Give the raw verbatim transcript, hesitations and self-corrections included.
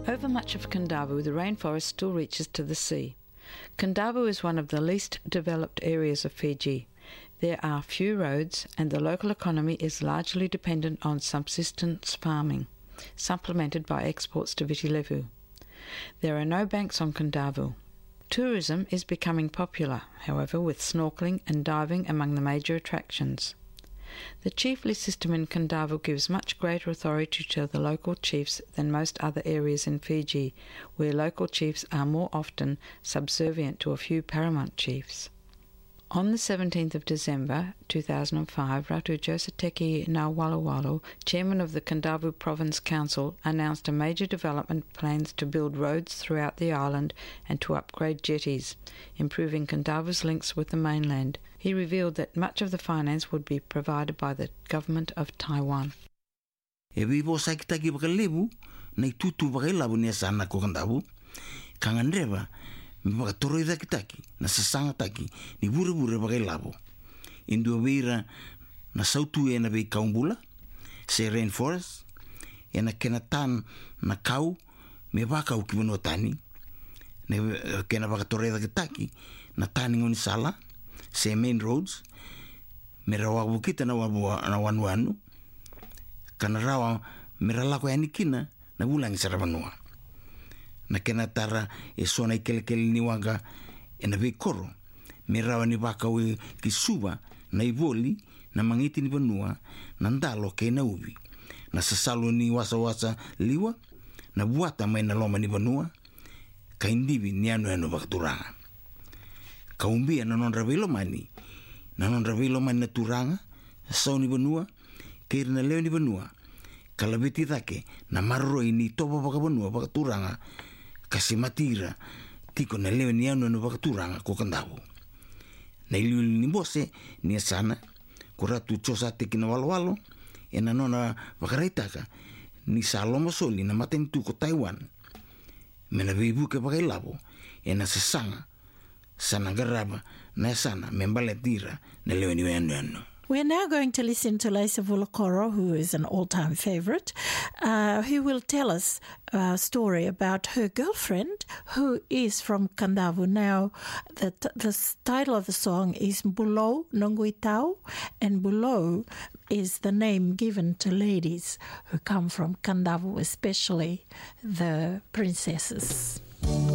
Over much of Candavu, the rainforest still reaches to the sea. Candavu is one of the least developed areas of Fiji. There are few roads, and the local economy is largely dependent on subsistence farming, supplemented by exports to Viti Levu. There are no banks on Candavu. Tourism is becoming popular, however, with snorkelling and diving among the major attractions. The chiefly system in Candavu gives much greater authority to the local chiefs than most other areas in Fiji, where local chiefs are more often subservient to a few paramount chiefs. On the seventeenth of December two thousand five, Ratu Josateki Ngauwaluwalu, chairman of the Candavu Province Council, announced a major development plans to build roads throughout the island and to upgrade jetties, improving Candavu's links with the mainland. He revealed that much of the finance would be provided by the government of Taiwan. E vivo saikitaki bakalebu, nei tutu bakailabu ni asana ko Candavu, kanganreva, mi bakatoro idakitaki, na sasanga taki, ni bure-bure bakailabu. Indu awira na sautu e na bei kaumbula, se rainforest, e na kenatan na kau, me bakau ki wano tani, ne kena bakatoro idakitaki, na tani ngoni sala, se main roads, me rawa bukita na wanuanu, kana rawa me ralako yanikina na bulangi sa rawanua. Na kena tara e sona i kelekele ni wanga e na veikoro, me rawa ni bakau e ki suba na ivoli na mangiti ni vanua na ndalo ke na ubi, na sasalo ni wasa-wasa liwa, na buata mai na loma ni vanua, ka indivi ni anu anu bakaturanga. Kaumbia na non ravelo mani, na non ravelo mani na turanga, sau ni vanua, keiri na leo ni vanua, kalabiti take na marroi ni topa baka vanua baka turanga, kasi matira, tiko na leo ni anu anu baka turanga ko Candavu. Na iliuli ni bose, ni asana, kuratu chosa teki na walo-walo, e na nona baka raitaka, ni saloma soli na maten tu ko Taiwan, me na veibuke baka ilabo, e na sasanga, sana garaba na sana membaletira na leo ni wenu. We're now going to listen to Leisa Vulakoro, who is an all-time favorite, uh, who will tell us a story about her girlfriend, who is from Candavu. Now, the, the title of the song is Bulo Nonguitau, and Bulo is the name given to ladies who come from Candavu, especially the princesses.